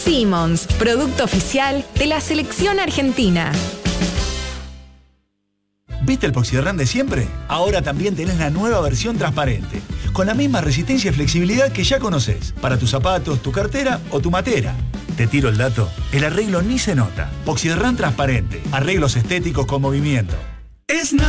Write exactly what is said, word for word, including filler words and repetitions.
Simmons, producto oficial de la selección argentina. ¿Viste el Poxirrán de siempre? Ahora también tenés la nueva versión transparente, con la misma resistencia y flexibilidad que ya conocés, para tus zapatos, tu cartera o tu matera. Te tiro el dato, el arreglo ni se nota. Poxirrán transparente, arreglos estéticos con movimiento. Es